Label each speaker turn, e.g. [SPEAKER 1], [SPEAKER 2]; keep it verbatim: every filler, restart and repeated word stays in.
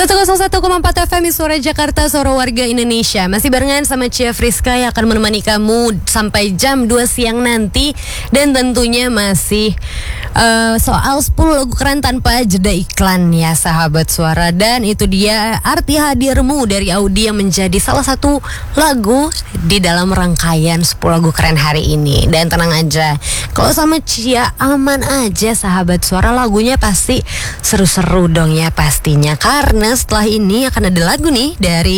[SPEAKER 1] seratus satu koma empat F M Suara Jakarta, Suara Warga Indonesia. Masih barengan sama Cia Friska yang akan menemani kamu sampai jam dua siang nanti. Dan tentunya masih uh, soal sepuluh lagu keren tanpa jeda iklan ya sahabat suara. Dan itu dia Arti Hadirmu dari Audi yang menjadi salah satu lagu di dalam rangkaian sepuluh lagu keren hari ini. Dan tenang aja, kalau sama Cia aman aja sahabat suara, lagunya pasti seru-seru dong ya pastinya. Karena setelah ini akan ada lagu nih dari